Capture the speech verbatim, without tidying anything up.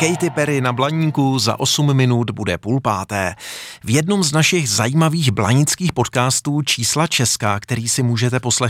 Katy Perry na Blaníku, za osm minut bude půl páté. V jednom z našich zajímavých blanických podcastů Čísla Česka, který si můžete poslechnout